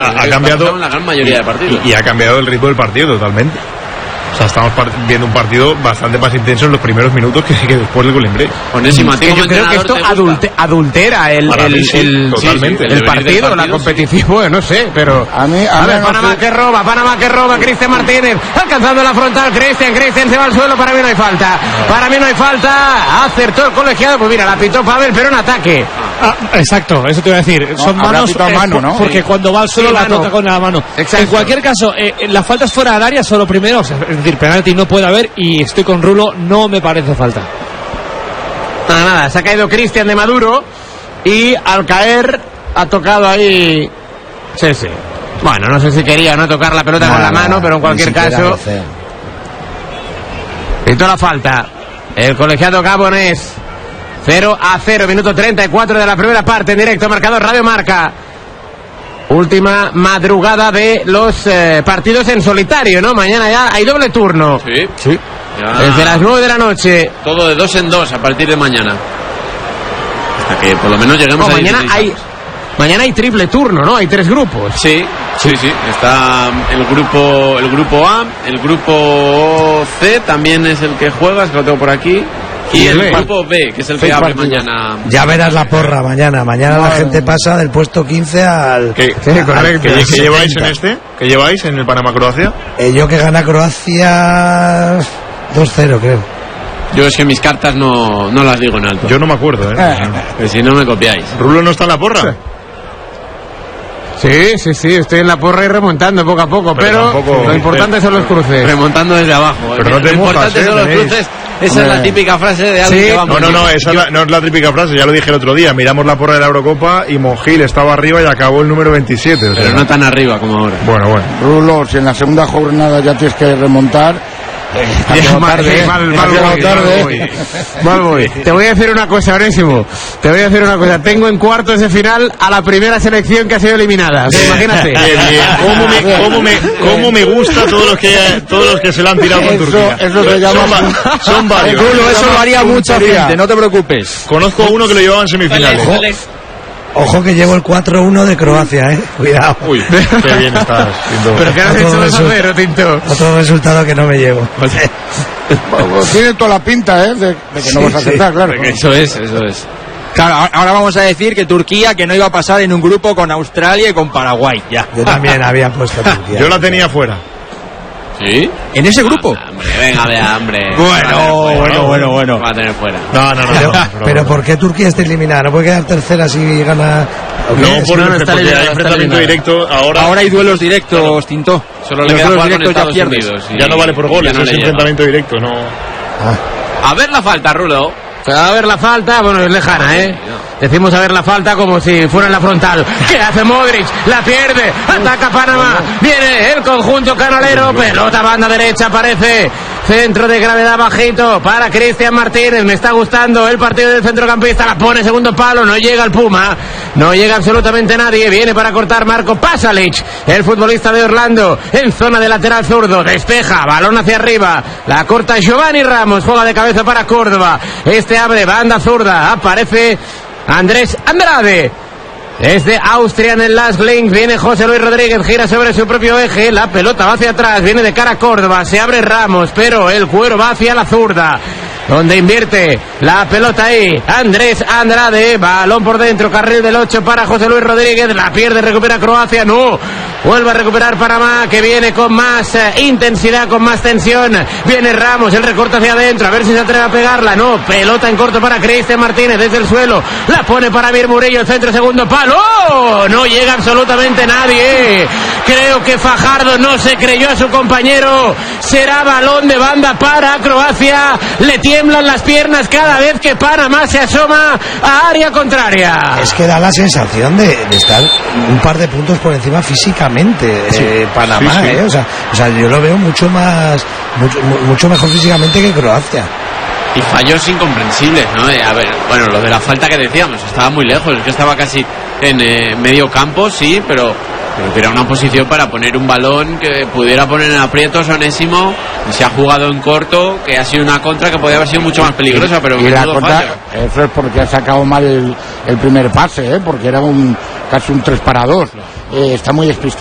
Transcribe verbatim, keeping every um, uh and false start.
ha, ha cambiado en la gran mayoría de partidos. Y, y ha cambiado el ritmo del partido totalmente. O sea, estamos viendo un partido bastante más intenso en los primeros minutos que, que después del Golden Break. Es que yo creo que esto adulte, adultera el, el, sí, el, totalmente. el, el partido, partido, la competición, sí. Bueno, no sé, pero... A mí, a, a mí ver, no Panamá sé. que roba, Panamá que roba, Cristian Martínez, alcanzando la frontal, Cristian, Cristian se va al suelo, para mí no hay falta. No. Para mí no hay falta, acertó el colegiado, pues mira, la pitó Pavel, pero en ataque. Ah, exacto, eso te iba a decir. No, son manos, eh, mano, ¿no? porque sí. cuando va al suelo sí, la mano. toca con la mano. Exacto. En cualquier caso, eh, las faltas fuera del área son lo primero, o sea, es decir, penalti no puede haber y estoy con Rulo, no me parece falta. Nada, nada, se ha caído Cristian de Maduro y al caer ha tocado ahí... Sí, sí. Bueno, no sé si quería no tocar la pelota no, con la mano, pero en cualquier caso... Pitó la falta. El colegiado gabonés. cero a cero, minuto treinta y cuatro de la primera parte, en directo, marcador Radio Marca. Última madrugada de los eh, partidos en solitario, ¿no? Mañana ya hay doble turno. Sí, sí. Ya. Desde las nueve de la noche. Todo de dos en dos a partir de mañana. Hasta que por lo menos lleguemos no, a mañana hay Mañana hay triple turno, ¿no? Hay tres grupos. Sí, sí, sí. Está el grupo el grupo A, el grupo C también es el que juega, es que lo tengo por aquí. Y el B. grupo B, que es el que abre mañana. Ya verás la porra mañana. Mañana no, la gente pasa del puesto quince al... ¿Qué, sí, al correcto. ¿Qué, ¿Qué lleváis en este? ¿Qué lleváis en el Panamá-Croacia? Eh, yo que gana Croacia dos cero, creo. Yo es que mis cartas no, no las digo en alto. Yo no me acuerdo, ¿eh? eh que si no me copiáis. ¿Rulo no está en la porra? Sí. Sí, sí, sí, estoy en la porra y remontando poco a poco, pero, pero tampoco, lo importante eh, son los cruces. Remontando desde abajo. Pero no te lo mojas, importante eh, son los tenéis. cruces. Esa Hombre. es la típica frase de alguien ¿Sí? que vamos. No, no, no, esa yo... no es la típica frase, ya lo dije el otro día. Miramos la porra de la Eurocopa y Monjil estaba arriba y acabó el número veintisiete. O sea, pero no tan arriba como ahora. Bueno, bueno. Rulo, si en la segunda jornada ya tienes que remontar... Eh, mal, eh, mal, mal, voy, tarde. mal, voy. mal voy. Te voy a decir una cosa, Onésimo. Te voy a decir una cosa. Tengo en cuartos de final a la primera selección que ha sido eliminada. O sea, imagínate. Bien, bien. ¿Cómo, me, cómo, me, cómo me gusta todos los que todos los que se la han tirado con Turquía? Eso se llama. Son, son varios. Rulo, eso lo haría mucha gente. No te preocupes. Conozco a uno que lo llevaba en semifinales. Ojo, ojo que llevo el cuatro uno de Croacia, eh. Cuidado. Uy, qué bien estás. Tinto. Pero que has hecho de saber, Tinto. Otro resultado que no me llevo. Tiene toda la pinta, ¿eh? De, de que sí, no vas a aceptar, sí. claro. Eso es, eso es. Claro, ahora vamos a decir que Turquía que no iba a pasar en un grupo con Australia y con Paraguay. Ya. Yo también había puesto Turquía. Yo la tenía fuera. ¿Sí? ¿En ese grupo? Ah, hombre, venga, vea, hombre. Bueno, bueno, bueno, bueno. Va a tener fuera. No, no, no. Pero, no, no, no, pero no. ¿por qué Turquía está eliminada? ¿No puede quedar tercera si gana? No, si por no, el, no está porque eliminada, hay enfrentamiento directo. Ahora, ahora hay duelos directos, Tinto. Solo le queda jugar con Estados Unidos. Ya no vale por goles, no es enfrentamiento directo, no. Ah. A ver la falta, Rulo. A ver la falta, bueno, es lejana, ¿eh? Decimos a ver la falta como si fuera en la frontal. ¿Qué hace Modric? La pierde, ataca Panamá. Viene el conjunto canalero, pelota banda derecha, aparece. Centro de gravedad bajito para Cristian Martínez. Me está gustando el partido del centrocampista. La pone segundo palo, no llega el Puma. No llega absolutamente nadie. Viene para cortar Marco Pasalic, el futbolista de Orlando, en zona de lateral zurdo. Despeja, balón hacia arriba. La corta Giovanni Ramos, juega de cabeza para Córdoba. Este abre, banda zurda. Aparece Andrés Andrade. Desde Austria en el Last Link viene José Luis Rodríguez, gira sobre su propio eje, la pelota va hacia atrás, viene de cara a Córdoba, se abre Ramos, pero el cuero va hacia la zurda, donde invierte la pelota ahí, Andrés Andrade, balón por dentro, carril del ocho para José Luis Rodríguez, la pierde, recupera Croacia, no, vuelve a recuperar Panamá, que viene con más eh, intensidad, con más tensión, viene Ramos, el recorte hacia adentro, a ver si se atreve a pegarla, no, pelota en corto para Cristian Martínez desde el suelo, la pone para Mir Murillo, el centro, segundo palo, ¡oh! No llega absolutamente nadie, creo que Fajardo no se creyó a su compañero, será balón de banda para Croacia, le tiemblan las piernas cada vez que Panamá se asoma a área contraria. Es que da la sensación de, de estar un par de puntos por encima físicamente, sí, eh, Panamá, sí, sí. Eh, o sea, o sea, yo lo veo mucho más, mucho, mucho mejor físicamente que Croacia. Y fallos incomprensibles, ¿no? Eh, a ver, bueno, lo de la falta que decíamos, estaba muy lejos, es que estaba casi en eh, medio campo, sí, pero pero que era una posición para poner un balón que pudiera poner en aprietos a Onésimo, y se ha jugado en corto, que ha sido una contra que podía haber sido mucho más peligrosa, pero y la todo contra, fallo. eso es porque ha sacado mal el, el primer pase, ¿eh? Porque era un casi un tres para dos. Eh, está muy despistado.